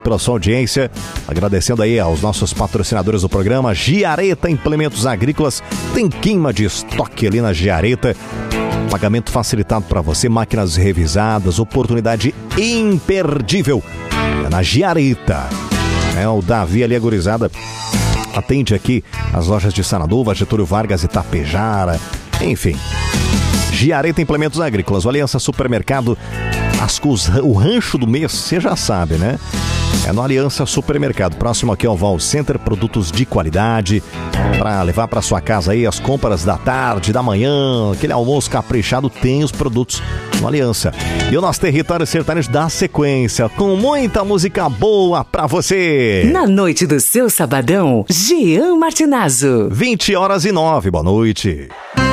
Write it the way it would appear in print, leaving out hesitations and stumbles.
pela sua audiência, agradecendo aí aos nossos patrocinadores do programa. Giareta Implementos Agrícolas, tem queima de estoque ali na Giareta, pagamento facilitado para você, máquinas revisadas, oportunidade imperdível na Giareta. O Davi ali, a gurizada, atende aqui as lojas de Sanaduva, Getúlio Vargas e Tapejara, enfim. Giareta Implementos Agrícolas, o Aliança Supermercado, o rancho do mês, você já sabe, né? É no Aliança Supermercado, próximo aqui ao Val Center, produtos de qualidade para levar para sua casa aí as compras da tarde, da manhã, aquele almoço caprichado, tem os produtos no Aliança. E o nosso território sertanejo dá sequência com muita música boa para você. Na noite do seu sabadão, Jean Martinazzo. 20h09, boa noite.